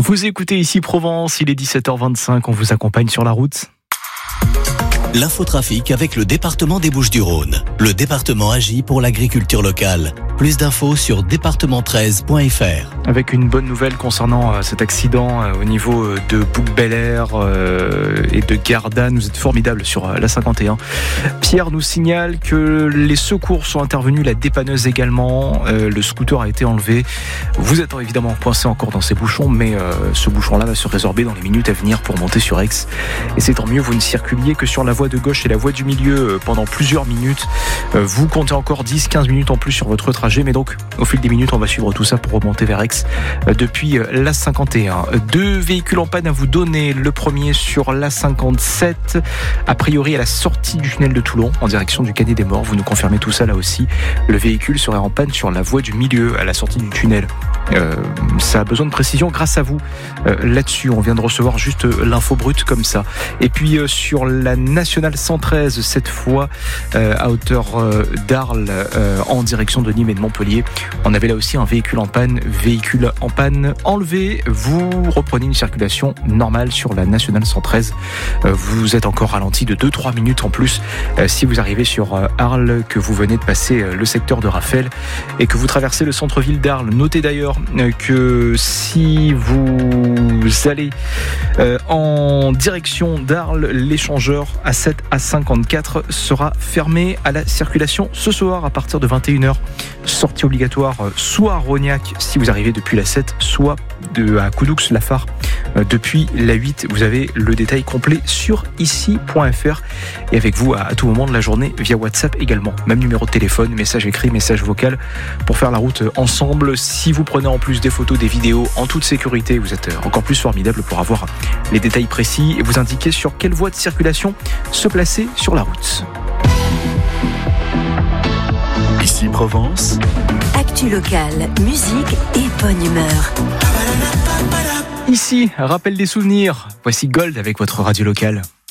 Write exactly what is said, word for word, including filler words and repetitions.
Vous écoutez ici Provence, il est dix-sept heures vingt-cinq, on vous accompagne sur la route. L'infotrafic avec le département des Bouches-du-Rhône. Le département agit pour l'agriculture locale. Plus d'infos sur département treize point f r. Avec une bonne nouvelle concernant euh, cet accident euh, au niveau euh, de Bouc-Bel-Air euh, et de Gardanne. Vous êtes formidable sur euh, la cinquante et un. Pierre nous signale que les secours sont intervenus, la dépanneuse également. Euh, le scooter a été enlevé. Vous êtes évidemment coincé encore dans ces bouchons, mais euh, ce bouchon-là va se résorber dans les minutes à venir pour monter sur Aix. Et c'est tant mieux, vous ne circuliez que sur la voie de gauche et la voie du milieu pendant plusieurs minutes. Vous comptez encore dix à quinze minutes en plus sur votre trajet, mais donc au fil des minutes on va suivre tout ça pour remonter vers Aix depuis la cinquante et un. Deux véhicules en panne à vous donner. Le premier sur la cinquante-sept, a priori à la sortie du tunnel de Toulon en direction du Canet des Morts. Vous nous confirmez tout ça là aussi. Le véhicule serait en panne sur la voie du milieu à la sortie du tunnel. Euh, ça a besoin de précision grâce à vous euh, là-dessus. On vient de recevoir juste euh, l'info brute comme ça. Et puis euh, sur la nationale cent treize, cette fois euh, à hauteur euh, d'Arles euh, en direction de Nîmes et de Montpellier, on avait là aussi un véhicule en panne. Véhicule en panne enlevé. Vous reprenez une circulation normale sur la nationale cent treize. Euh, vous êtes encore ralenti de deux à trois minutes en plus euh, si vous arrivez sur euh, Arles, que vous venez de passer euh, le secteur de Raphaël et que vous traversez le centre-ville d'Arles. Notez d'ailleurs que si vous allez euh, en direction d'Arles, l'échangeur A sept A cinquante-quatre sera fermé à la circulation ce soir à partir de vingt et une heures. Sortie obligatoire soit à Rognac si vous arrivez depuis la sept, soit de, à Coudoux-Lafare euh, depuis la huit. Vous avez le détail complet sur ici point f r et avec vous à, à tout moment de la journée via WhatsApp également. Même numéro de téléphone, message écrit, message vocal pour faire la route ensemble. Si vous prenez en plus des photos, des vidéos en toute sécurité, vous êtes encore plus formidable pour avoir les détails précis et vous indiquer sur quelle voie de circulation se placer sur la route. Ici Provence. Actu locale, musique et bonne humeur. Ici, rappel des souvenirs. Voici Gold avec votre radio locale.